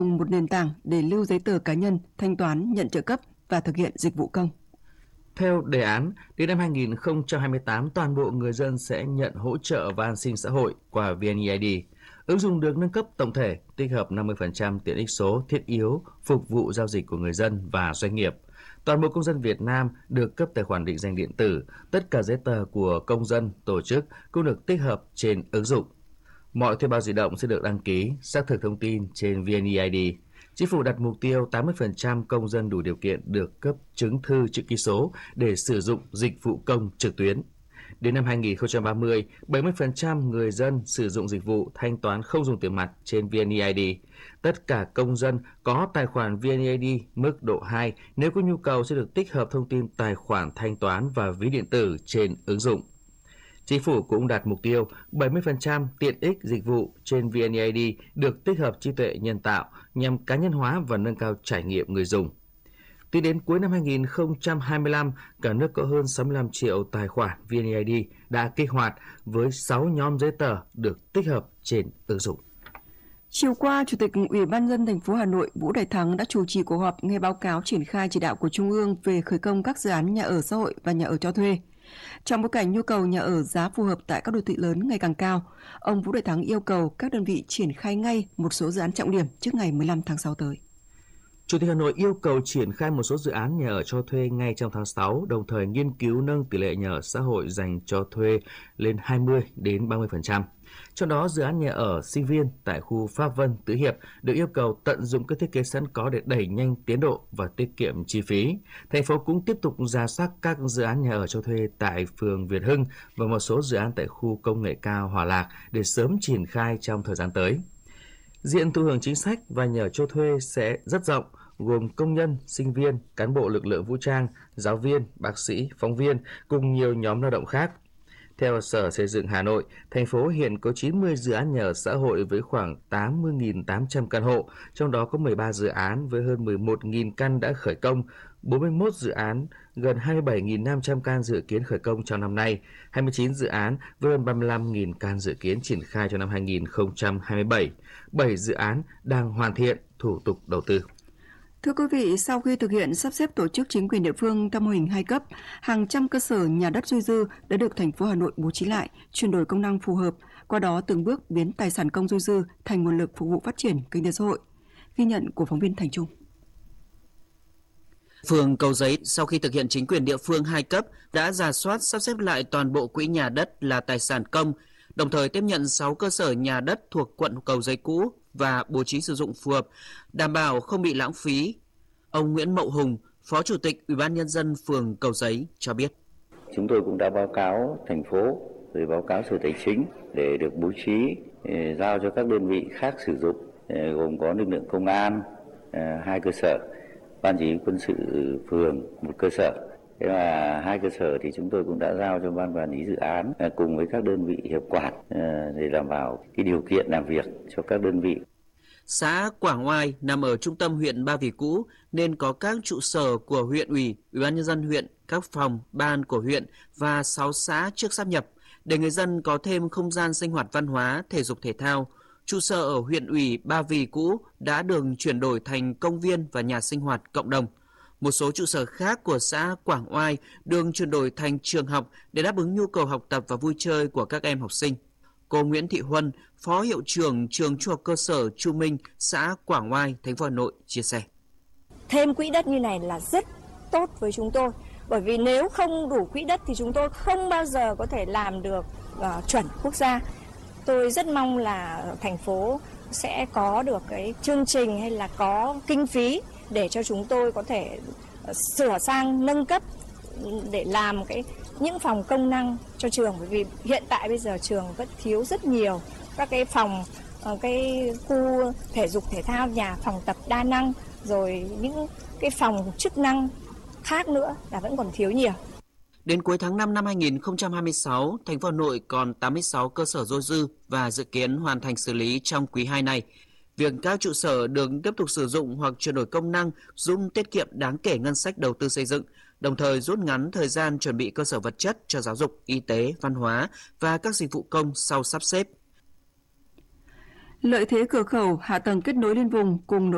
dùng một nền tảng để lưu giấy tờ cá nhân, thanh toán, nhận trợ cấp và thực hiện dịch vụ công. Theo đề án, đến năm 2028, toàn bộ người dân sẽ nhận hỗ trợ và an sinh xã hội qua VNeID. Ứng dụng được nâng cấp tổng thể, tích hợp 50% tiện ích số thiết yếu phục vụ giao dịch của người dân và doanh nghiệp. Toàn bộ công dân Việt Nam được cấp tài khoản định danh điện tử, tất cả giấy tờ của công dân, tổ chức cũng được tích hợp trên ứng dụng. Mọi thuê bao di động sẽ được đăng ký, xác thực thông tin trên VNeID. Chính phủ đặt mục tiêu 80% công dân đủ điều kiện được cấp chứng thư chữ ký số để sử dụng dịch vụ công trực tuyến. Đến năm 2030, 70% người dân sử dụng dịch vụ thanh toán không dùng tiền mặt trên VNeID. Tất cả công dân có tài khoản VNeID mức độ 2 nếu có nhu cầu sẽ được tích hợp thông tin tài khoản thanh toán và ví điện tử trên ứng dụng. Chính phủ cũng đặt mục tiêu 70% tiện ích dịch vụ trên VNeID được tích hợp trí tuệ nhân tạo nhằm cá nhân hóa và nâng cao trải nghiệm người dùng. Tính đến cuối năm 2025, cả nước có hơn 65 triệu tài khoản VNeID đã kích hoạt với 6 nhóm giấy tờ được tích hợp trên ứng dụng. Chiều qua, Chủ tịch Ủy ban nhân dân thành phố Hà Nội Vũ Đại Thắng đã chủ trì cuộc họp nghe báo cáo triển khai chỉ đạo của Trung ương về khởi công các dự án nhà ở xã hội và nhà ở cho thuê. Trong bối cảnh nhu cầu nhà ở giá phù hợp tại các đô thị lớn ngày càng cao, ông Vũ Đại Thắng yêu cầu các đơn vị triển khai ngay một số dự án trọng điểm trước ngày 15 tháng 6 tới. Chủ tịch Hà Nội yêu cầu triển khai một số dự án nhà ở cho thuê ngay trong tháng 6, đồng thời nghiên cứu nâng tỷ lệ nhà ở xã hội dành cho thuê lên 20 đến 30%. Trong đó, dự án nhà ở sinh viên tại khu Pháp Vân, Tứ Hiệp được yêu cầu tận dụng các thiết kế sẵn có để đẩy nhanh tiến độ và tiết kiệm chi phí. Thành phố cũng tiếp tục rà soát các dự án nhà ở cho thuê tại phường Việt Hưng và một số dự án tại khu công nghệ cao Hòa Lạc để sớm triển khai trong thời gian tới. Diện thụ hưởng chính sách và nhà ở cho thuê sẽ rất rộng, gồm công nhân, sinh viên, cán bộ lực lượng vũ trang, giáo viên, bác sĩ, phóng viên cùng nhiều nhóm lao động khác. Theo Sở Xây dựng Hà Nội, thành phố hiện có 90 dự án nhà ở xã hội với khoảng 80.800 căn hộ, trong đó có 13 dự án với hơn 11.000 căn đã khởi công, 41 dự án gần 27.500 căn dự kiến khởi công trong năm nay, 29 dự án với hơn 35.000 căn dự kiến triển khai trong năm 2027, 7 dự án đang hoàn thiện thủ tục đầu tư. Thưa quý vị, sau khi thực hiện sắp xếp tổ chức chính quyền địa phương theo mô hình 2 cấp, hàng trăm cơ sở nhà đất dôi dư đã được thành phố Hà Nội bố trí lại, chuyển đổi công năng phù hợp, qua đó từng bước biến tài sản công dôi dư thành nguồn lực phục vụ phát triển kinh tế xã hội. Ghi nhận của phóng viên Thành Trung. Phường Cầu Giấy sau khi thực hiện chính quyền địa phương 2 cấp đã rà soát sắp xếp lại toàn bộ quỹ nhà đất là tài sản công, đồng thời tiếp nhận 6 cơ sở nhà đất thuộc quận Cầu Giấy cũ và bố trí sử dụng phù hợp, đảm bảo không bị lãng phí. Ông Nguyễn Mậu Hùng, Phó Chủ tịch Ủy ban nhân dân phường Cầu Giấy cho biết. Chúng tôi cũng đã báo cáo thành phố, rồi báo cáo Sở Tài chính để được bố trí giao cho các đơn vị khác sử dụng, gồm có lực lượng công an 2 cơ sở, ban chỉ huy quân sự phường 1 cơ sở. Thế mà 2 cơ sở thì chúng tôi cũng đã giao cho ban quản lý dự án cùng với các đơn vị hiệp quản để đảm bảo cái điều kiện làm việc cho các đơn vị. Xã Quảng Oai nằm ở trung tâm huyện Ba Vì cũ nên có các trụ sở của huyện ủy, Ủy ban nhân dân huyện, các phòng, ban của huyện và 6 xã trước sáp nhập để người dân có thêm không gian sinh hoạt văn hóa, thể dục thể thao. Trụ sở ở huyện ủy Ba Vì cũ đã được chuyển đổi thành công viên và nhà sinh hoạt cộng đồng. Một số trụ sở khác của xã Quảng Oai được chuyển đổi thành trường học để đáp ứng nhu cầu học tập và vui chơi của các em học sinh. Cô Nguyễn Thị Huân, Phó Hiệu trưởng Trường Trung học cơ sở Chu Minh, xã Quảng Oai, thành phố Hà Nội chia sẻ. Thêm quỹ đất như này là rất tốt với chúng tôi, bởi vì nếu không đủ quỹ đất thì chúng tôi không bao giờ có thể làm được chuẩn quốc gia. Tôi rất mong là thành phố sẽ có được cái chương trình hay là có kinh phí để cho chúng tôi có thể sửa sang, nâng cấp để làm những phòng công năng cho trường, bởi vì hiện tại bây giờ trường vẫn thiếu rất nhiều các cái phòng, cái khu thể dục thể thao, nhà phòng tập đa năng, rồi những cái phòng chức năng khác nữa là vẫn còn thiếu nhiều. Đến cuối tháng 5 năm 2026, thành phố Hà Nội còn 86 cơ sở dôi dư và dự kiến hoàn thành xử lý trong quý 2 này. Việc các trụ sở được tiếp tục sử dụng hoặc chuyển đổi công năng giúp tiết kiệm đáng kể ngân sách đầu tư xây dựng, đồng thời rút ngắn thời gian chuẩn bị cơ sở vật chất cho giáo dục, y tế, văn hóa và các dịch vụ công sau sắp xếp. Lợi thế cửa khẩu, hạ tầng kết nối liên vùng cùng nỗ